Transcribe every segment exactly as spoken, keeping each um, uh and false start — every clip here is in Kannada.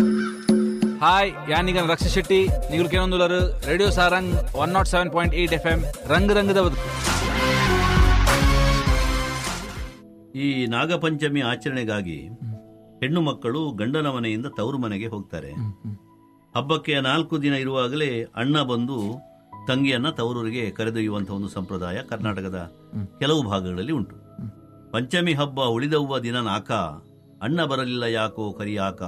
Hi ಯಾನಿಗನ್ Raksha Shetty ನಿಗುಲ್ ಕೇನೊಂದುಲರು radio Sarang one not seven point eight F M ರಂಗ್ ರಂಗದ ಬದುಕು. ಈ ನಾಗಪಂಚಮಿ ಆಚರಣೆಗಾಗಿ ಹೆಣ್ಣು ಮಕ್ಕಳು ಗಂಡನ ಮನೆಯಿಂದ ತವರು ಮನೆಗೆ ಹೋಗ್ತಾರೆ. ಹಬ್ಬಕ್ಕೆ ನಾಲ್ಕು ದಿನ ಇರುವಾಗಲೇ ಅಣ್ಣ ಬಂದು ತಂಗಿಯನ್ನ ತವರೂರಿಗೆ ಕರೆದೊಯ್ಯುವಂತಹ ಒಂದು ಸಂಪ್ರದಾಯ ಕರ್ನಾಟಕದ ಕೆಲವು ಭಾಗಗಳಲ್ಲಿ ಉಂಟು. ಪಂಚಮಿ ಹಬ್ಬ ಉಳಿದವ್ವ ದಿನ ನಾಕ, ಅಣ್ಣ ಬರಲಿಲ್ಲ ಯಾಕೋ ಕರಿಯಾಕ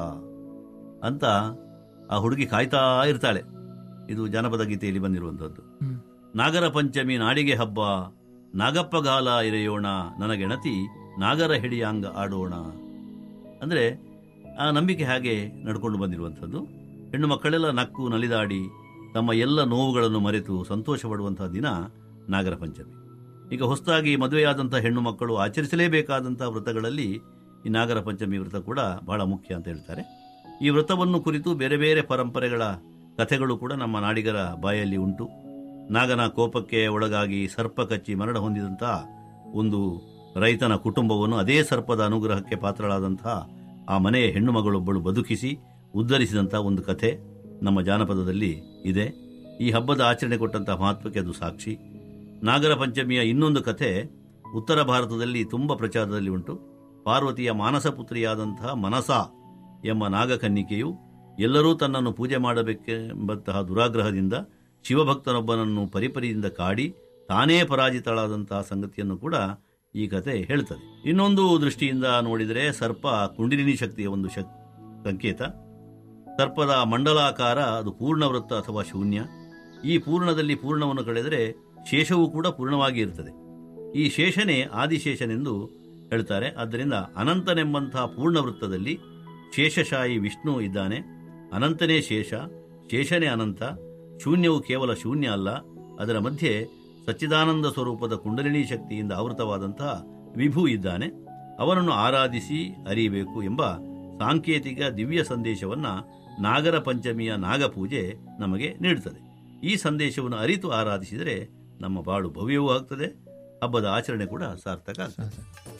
ಅಂತ ಆ ಹುಡುಗಿ ಕಾಯ್ತಾ ಇರ್ತಾಳೆ. ಇದು ಜನಪದ ಗೀತೆಯಲ್ಲಿ ಬಂದಿರುವಂತಹದ್ದು. ನಾಗರ ಪಂಚಮಿ ನಾಡಿಗೆ ಹಬ್ಬ, ನಾಗಪ್ಪಗಾಲ ಇರೆಯೋಣ, ನನಗೆಣತಿ ನಾಗರ ಹಿಡಿಯಾಂಗ ಆಡೋಣ. ಅಂದರೆ ಆ ನಂಬಿಕೆ ಹಾಗೆ ನಡ್ಕೊಂಡು ಬಂದಿರುವಂಥದ್ದು. ಹೆಣ್ಣು ಮಕ್ಕಳೆಲ್ಲ ನಕ್ಕು ನಲಿದಾಡಿ ತಮ್ಮ ಎಲ್ಲ ನೋವುಗಳನ್ನು ಮರೆತು ಸಂತೋಷ ಪಡುವಂತಹ ದಿನ ನಾಗರ ಪಂಚಮಿ. ಈಗ ಹೊಸದಾಗಿ ಮದುವೆಯಾದಂಥ ಹೆಣ್ಣು ಮಕ್ಕಳು ಆಚರಿಸಲೇಬೇಕಾದಂಥ ವ್ರತಗಳಲ್ಲಿ ಈ ನಾಗರ ಪಂಚಮಿ ವ್ರತ ಕೂಡ ಬಹಳ ಮುಖ್ಯ ಅಂತ ಹೇಳ್ತಾರೆ. ಈ ವ್ರತವನ್ನು ಕುರಿತು ಬೇರೆ ಬೇರೆ ಪರಂಪರೆಗಳ ಕಥೆಗಳು ಕೂಡ ನಮ್ಮ ನಾಡಿಗರ ಬಾಯಲ್ಲಿ ಉಂಟು. ನಾಗನ ಕೋಪಕ್ಕೆ ಒಳಗಾಗಿ ಸರ್ಪ ಕಚ್ಚಿ ಮರಣ ಹೊಂದಿದಂಥ ಒಂದು ರೈತನ ಕುಟುಂಬವನ್ನು ಅದೇ ಸರ್ಪದ ಅನುಗ್ರಹಕ್ಕೆ ಪಾತ್ರಳಾದಂತಹ ಆ ಮನೆಯ ಹೆಣ್ಣು ಮಗಳೊಬ್ಬಳು ಬದುಕಿಸಿ ಉದ್ಧರಿಸಿದಂಥ ಒಂದು ಕಥೆ ನಮ್ಮ ಜಾನಪದದಲ್ಲಿ ಇದೆ. ಈ ಹಬ್ಬದ ಆಚರಣೆ ಕೊಟ್ಟಂತಹ ಮಹತ್ವಕ್ಕೆ ಅದು ಸಾಕ್ಷಿ. ನಾಗರ ಪಂಚಮಿಯ ಇನ್ನೊಂದು ಕಥೆ ಉತ್ತರ ಭಾರತದಲ್ಲಿ ತುಂಬ ಪ್ರಚಾರದಲ್ಲಿ ಉಂಟು. ಪಾರ್ವತಿಯ ಮಾನಸ ಪುತ್ರಿಯಾದಂತಹ ಮನಸ ಎಂಬ ನಾಗಕನ್ನಿಕೆಯು ಎಲ್ಲರೂ ತನ್ನನ್ನು ಪೂಜೆ ಮಾಡಬೇಕೆಂಬಂತಹ ದುರಾಗ್ರಹದಿಂದ ಶಿವಭಕ್ತನೊಬ್ಬನನ್ನು ಪರಿಪರಿಯಿಂದ ಕಾಡಿ ತಾನೇ ಪರಾಜಿತಳಾದಂತಹ ಸಂಗತಿಯನ್ನು ಕೂಡ ಈ ಕಥೆ ಹೇಳ್ತದೆ. ಇನ್ನೊಂದು ದೃಷ್ಟಿಯಿಂದ ನೋಡಿದರೆ ಸರ್ಪ ಕುಂಡಲಿನಿ ಶಕ್ತಿಯ ಒಂದು ಶಕ್ ಸಂಕೇತ. ಸರ್ಪದ ಮಂಡಲಾಕಾರ ಅದು ಪೂರ್ಣವೃತ್ತ ಅಥವಾ ಶೂನ್ಯ. ಈ ಪೂರ್ಣದಲ್ಲಿ ಪೂರ್ಣವನ್ನು ಕಳೆದರೆ ಶೇಷವೂ ಕೂಡ ಪೂರ್ಣವಾಗಿ ಇರ್ತದೆ. ಈ ಶೇಷನೇ ಆದಿಶೇಷನೆಂದು ಹೇಳ್ತಾರೆ. ಆದ್ದರಿಂದ ಅನಂತನೆಂಬಂತಹ ಪೂರ್ಣವೃತ್ತದಲ್ಲಿ ಶೇಷಶಾಹಿ ವಿಷ್ಣು ಇದ್ದಾನೆ. ಅನಂತನೇ ಶೇಷ, ಶೇಷನೇ ಅನಂತ, ಶೂನ್ಯವು ಕೇವಲ ಶೂನ್ಯ ಅಲ್ಲ, ಅದರ ಮಧ್ಯೆ ಸಚ್ಚಿದಾನಂದ ಸ್ವರೂಪದ ಕುಂಡಲಿನಿ ಶಕ್ತಿಯಿಂದ ಆವೃತವಾದಂತಹ ವಿಭು ಇದ್ದಾನೆ. ಅವನನ್ನು ಆರಾಧಿಸಿ ಅರಿಯಬೇಕು ಎಂಬ ಸಾಂಕೇತಿಕ ದಿವ್ಯ ಸಂದೇಶವನ್ನು ನಾಗರ ಪಂಚಮಿಯ ನಾಗಪೂಜೆ ನಮಗೆ ನೀಡುತ್ತದೆ. ಈ ಸಂದೇಶವನ್ನು ಅರಿತು ಆರಾಧಿಸಿದರೆ ನಮ್ಮ ಬಾಳು ಭವ್ಯವೂ ಆಗ್ತದೆ, ಹಬ್ಬದ ಆಚರಣೆ ಕೂಡ ಸಾರ್ಥಕ ಆಗ್ತದೆ.